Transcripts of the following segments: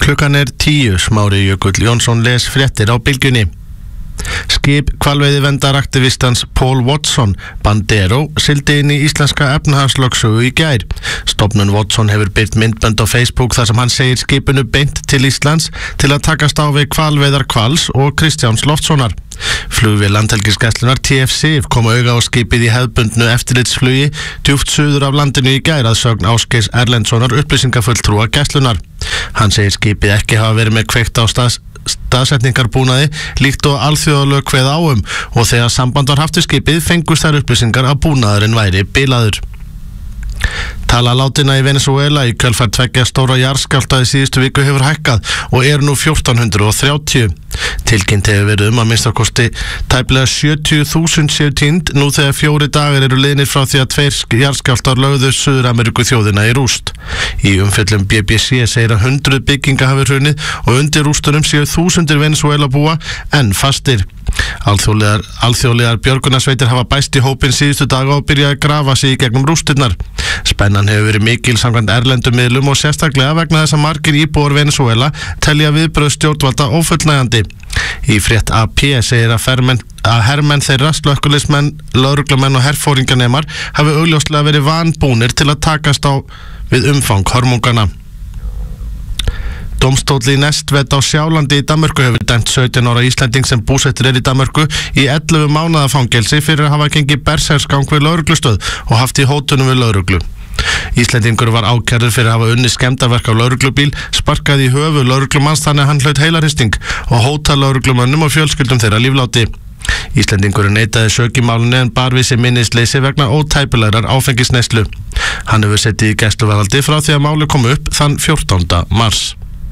Klukkan 10, Smári Jökull Jónsson les fréttir á Bylgjunni. Skip hvalveiðiverndaraktivistans Paul Watson, Bandero, sigldi inn í íslenska efnahagslögsögu í gær. Stofnun Watson hefur birt myndbönd á Facebook þar sem hann segir skipinu beint til Íslands til að takast á við hvalveiðar Hvals og Kristjáns Loftssonar. Flugvél Landhelgisgæslunnar TF kom auga á skipið í hefðbundnu eftirlitsflugi djúpt suður af landinu í gær að sögn Ásgeirs Erlendssonar upplýsingafulltrúa Gæslunnar. Hann segir skipið ekki hafa verið með kveikt á staðsetningarbúnaði líkt og alþjóðalög kveða á og þegar samband var haft við skipið fengust þær upplýsingar að búnaðurinn væri bilaður. Tala látinna í Venezuela í kjölfar tveggja stóra jarðskjálfta í síðustu viku hefur hækkað og nú 1430. Tilkynnt hefur verið að minnstakosti tæplega 70.000 séu týnd nú þegar 4 dagar eru liðnir frá því að 2 jarðskjálftar lögðu Suður-Ameríku þjóðina í rúst. Í umfjöllun BBC segir að 100 bygginga hafi hrunið og undir rústunum séu þúsundir Venezuela búa enn fastir. Alþjóðlegar björgunarsveitir hafa bæst í hópinn síðustu daga og byrjaði að grafa sig í gegnum rústirnar. Spennan hefur verið mikil samkvæmt erlendum miðlum og sérstaklega vegna þess að margir íbúar Venezuela telja viðbrögð stjórnvalda ófullnægjandi. Í frétt AP segir að hermenn þeirra, slökkviliðsmenn, lögreglumenn og herforingjanemar hafi augljóslega verið vanbúnir til að takast á við umfang hörmungana. Dómstóll í Næstvet á Sjálandi í Danmörku hefur dæmt 17 ára Íslending sem búsettur í Danmörku í 11 mánaða fangelsi fyrir að hafa gengið berserksgang við lögreglustöð og haft í hótunum við lögreglu. Íslendingur var ákærður fyrir að hafa unnið skemmdarverk á lögreglubíl, sparkaði í höfuð lögreglumanns þannig að hann hlaut heilarhristing og hótað lögreglumönnum og fjölskyldum þeirra lífláti. Íslendingurinn neitaði sök í málinu en bar við sig minnisleysi vegna ótæpilegrar áfengisneyslu. Hann hefur setið í gæsluvarðhaldi frá því að málið kom upp þann 14. mars.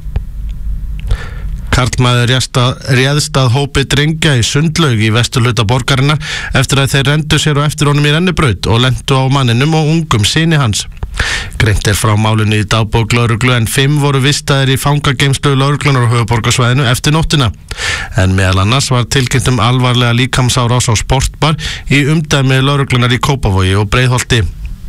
Karlmaður réðst að hópi drengja í Sundlaug í vesturhluta borgarinnar eftir að þeir rendu sér á eftir honum í rennibraut og lentu á manninum og ungum syni hans. Greint frá málinu í dagbók lögreglu en 5 voru vistaðir í fangageymslu lögreglunar á höfuðborgarsvæðinu eftir nóttina. En meðal annars var tilkynnt alvarlega líkamsárás á sportbar í umdæmi lögreglunar í Kópavogi og Breiðholti.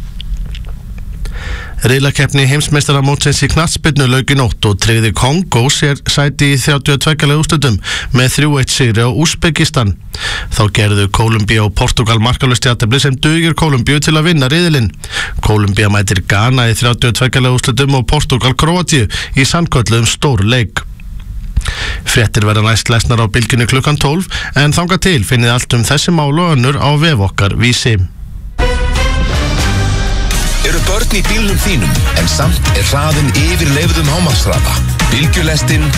Riðlakeppni heimsmeistaramótsins í knattspyrnu lauk í nótt og tryggði Kongó sér sæti í 32 úrslitum með 3-1 sigri á Úsbekistan. Þá gerðu Kólumbía og Portúgal markalaust jafntefli sem dugir Kólumbíu til að vinna riðilinn. Kólumbía mætir Ghana í 32 úrslitum og Portúgal Króatíu í sannkölluðum stór leik. Fréttir verða næst lesnar á Bylgjunni klukkan 12 en þangað til finnið allt þessi mál og önnur á vef okkar Vísi. Eru börn í bílnum þínum en samt hraðinn yfir leyfðum hámarkshraða? Bylgjulestin